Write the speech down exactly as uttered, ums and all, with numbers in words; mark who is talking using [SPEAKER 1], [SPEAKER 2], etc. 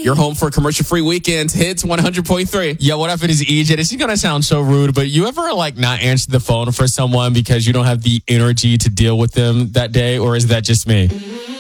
[SPEAKER 1] You're home for commercial-free weekends. Hits one hundred point three.
[SPEAKER 2] Yo, what up? It is E J. This is going to sound so rude, but you ever like not answer the phone for someone because you don't have the energy to deal with them that day, or is that just me?